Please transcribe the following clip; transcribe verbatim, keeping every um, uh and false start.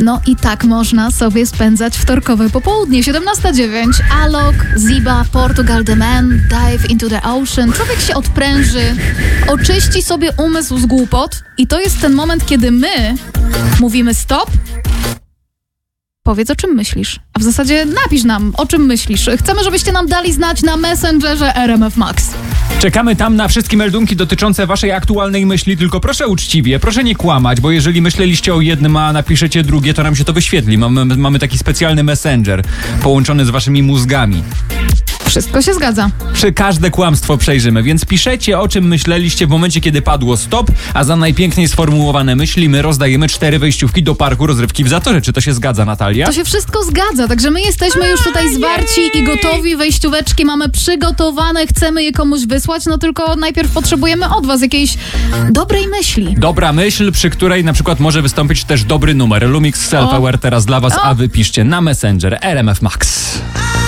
No i tak można sobie spędzać wtorkowe popołudnie. siedemnasta dziewięć, Alok, Ziba, Portugal The Man, Dive into the Ocean. Człowiek się odpręży, oczyści sobie umysł z głupot i to jest ten moment, kiedy my mówimy stop. Powiedz, o czym myślisz. A w zasadzie napisz nam, o czym myślisz. Chcemy, żebyście nam dali znać na Messengerze R M F Max. Czekamy tam na wszystkie meldunki dotyczące waszej aktualnej myśli, tylko proszę uczciwie, proszę nie kłamać, bo jeżeli myśleliście o jednym, a napiszecie drugie, to nam się to wyświetli. Mamy, mamy taki specjalny messenger połączony z waszymi mózgami. Wszystko się zgadza. Przy każde kłamstwo przejrzymy, więc piszecie, o czym myśleliście w momencie, kiedy padło stop, a za najpiękniej sformułowane myśli my rozdajemy cztery wejściówki do parku rozrywki w Zatorze. Czy to się zgadza, Natalia? To się wszystko zgadza, także my jesteśmy już tutaj zwarci i gotowi. Wejścióweczki mamy przygotowane, chcemy je komuś wysłać, no tylko najpierw potrzebujemy od was jakiejś dobrej myśli. Dobra myśl, przy której na przykład może wystąpić też dobry numer. Lumix Self Aware teraz dla was, O. a wy piszcie na Messenger R M F Max.